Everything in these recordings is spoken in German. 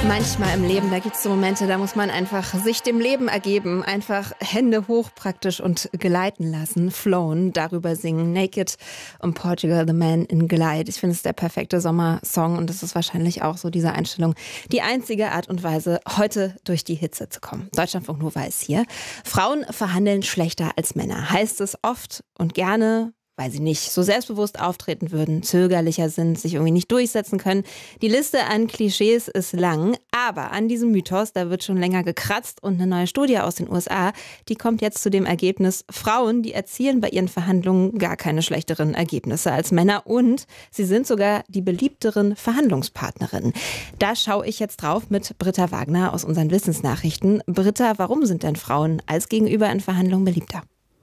Manchmal im Leben, da gibt es so Momente, da muss man einfach sich dem Leben ergeben, einfach Hände hoch praktisch und gleiten lassen, flown, darüber singen, Naked und Portugal, The Man in Glide. Ich finde, es ist der perfekte Sommersong und das ist wahrscheinlich auch so diese Einstellung die einzige Art und Weise, heute durch die Hitze zu kommen. Deutschlandfunk Nova ist hier. Frauen verhandeln schlechter als Männer, heißt es oft und gerne, weil sie nicht so selbstbewusst auftreten würden, zögerlicher sind, sich irgendwie nicht durchsetzen können. Die Liste an Klischees ist lang, aber an diesem Mythos, da wird schon länger gekratzt und eine neue Studie aus den USA, die kommt jetzt zu dem Ergebnis, Frauen, die erzielen bei ihren Verhandlungen gar keine schlechteren Ergebnisse als Männer und sie sind sogar die beliebteren Verhandlungspartnerinnen. Da schaue ich jetzt drauf mit Britta Wagner aus unseren Wissensnachrichten. Britta, warum sind denn Frauen als Gegenüber in Verhandlungen beliebter?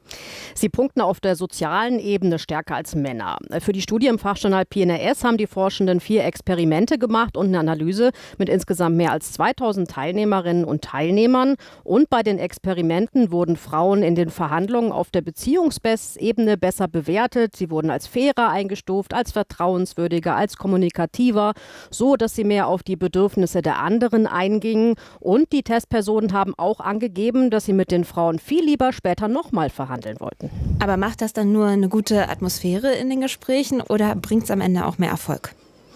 Sie punkten auf der sozialen Ebene stärker als Männer. Für die Studie im Fachjournal PNAS haben die Forschenden 4 Experimente gemacht und eine Analyse mit insgesamt mehr als 2000 Teilnehmerinnen und Teilnehmern. Und bei den Experimenten wurden Frauen in den Verhandlungen auf der Beziehungsebene besser bewertet. Sie wurden als fairer eingestuft, als vertrauenswürdiger, als kommunikativer, so dass sie mehr auf die Bedürfnisse der anderen eingingen. Und die Testpersonen haben auch angegeben, dass sie mit den Frauen viel lieber später nochmal verhandeln wollten. Aber macht das dann nur eine gute Atmosphäre in den Gesprächen oder bringt es am Ende auch mehr Erfolg?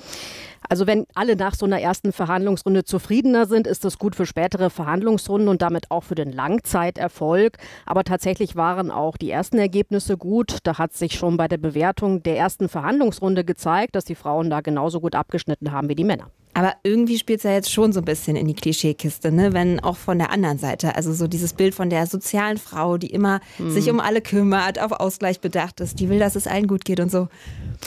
Also wenn alle nach so einer ersten Verhandlungsrunde zufriedener sind, ist das gut für spätere Verhandlungsrunden und damit auch für den Langzeiterfolg. Aber tatsächlich waren auch die ersten Ergebnisse gut. Da hat sich schon bei der Bewertung der ersten Verhandlungsrunde gezeigt, dass die Frauen da genauso gut abgeschnitten haben wie die Männer. Aber irgendwie spielt es ja jetzt schon so ein bisschen in die Klischeekiste, ne? Wenn auch von der anderen Seite. Also so dieses Bild von der sozialen Frau, die immer sich um alle kümmert, auf Ausgleich bedacht ist, die will, dass es allen gut geht und so.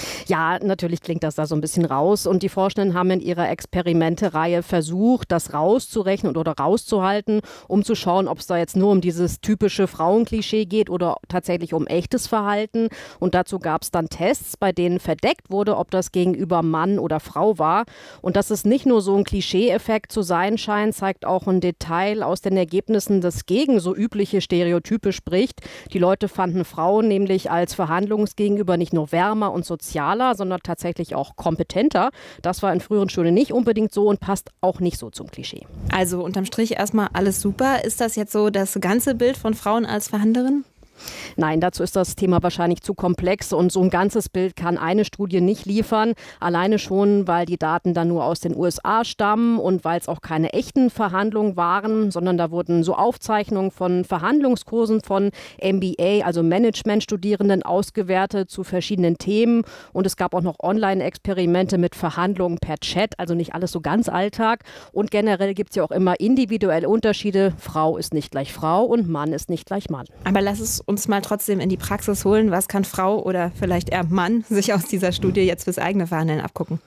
Ja, natürlich klingt das da so ein bisschen raus. Und die Forschenden haben in ihrer Experimente-Reihe versucht, das rauszurechnen oder rauszuhalten, um zu schauen, ob es da jetzt nur um dieses typische Frauenklischee geht oder tatsächlich um echtes Verhalten. Und dazu gab es dann Tests, bei denen verdeckt wurde, ob das gegenüber Mann oder Frau war. Und dass es nicht nur so ein Klischee-Effekt zu sein scheint, zeigt auch ein Detail aus den Ergebnissen, das gegen so übliche Stereotype spricht. Die Leute fanden Frauen nämlich als Verhandlungsgegenüber nicht nur wärmer und sozialer, sondern tatsächlich auch kompetenter. Das war in früheren Studien nicht unbedingt so und passt auch nicht so zum Klischee. Also unterm Strich erstmal alles super. Ist das jetzt so das ganze Bild von Frauen als Verhandlerin? Nein, dazu ist das Thema wahrscheinlich zu komplex und so ein ganzes Bild kann eine Studie nicht liefern. Alleine schon, weil die Daten dann nur aus den USA stammen und weil es auch keine echten Verhandlungen waren, sondern da wurden so Aufzeichnungen von Verhandlungskursen von MBA, also Managementstudierenden, ausgewertet zu verschiedenen Themen. Und es gab auch noch Online-Experimente mit Verhandlungen per Chat, also nicht alles so ganz Alltag. Und generell gibt es ja auch immer individuelle Unterschiede. Frau ist nicht gleich Frau und Mann ist nicht gleich Mann. Aber lass es uns mal trotzdem in die Praxis holen. Was kann Frau oder vielleicht eher Mann sich aus dieser Studie jetzt fürs eigene Verhandeln abgucken?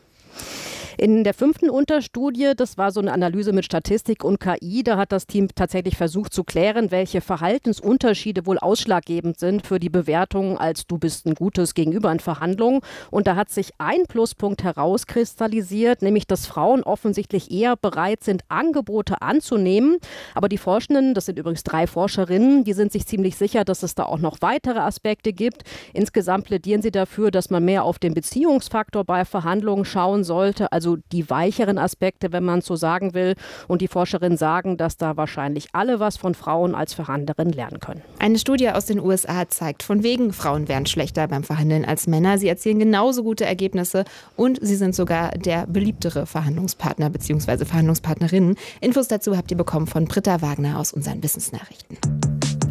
In der 5. Unterstudie, das war so eine Analyse mit Statistik und KI, da hat das Team tatsächlich versucht zu klären, welche Verhaltensunterschiede wohl ausschlaggebend sind für die Bewertung als du bist ein Gutes Gegenüber in Verhandlungen. Und da hat sich ein Pluspunkt herauskristallisiert, nämlich dass Frauen offensichtlich eher bereit sind, Angebote anzunehmen. Aber die Forschenden, das sind übrigens 3 Forscherinnen, die sind sich ziemlich sicher, dass es da auch noch weitere Aspekte gibt. Insgesamt plädieren sie dafür, dass man mehr auf den Beziehungsfaktor bei Verhandlungen schauen sollte, also die weicheren Aspekte, wenn man so sagen will. Und die Forscherinnen sagen, dass da wahrscheinlich alle was von Frauen als Verhandlerin lernen können. Eine Studie aus den USA zeigt, von wegen Frauen wären schlechter beim Verhandeln als Männer. Sie erzielen genauso gute Ergebnisse und sie sind sogar der beliebtere Verhandlungspartner bzw. Verhandlungspartnerinnen. Infos dazu habt ihr bekommen von Britta Wagner aus unseren Wissensnachrichten.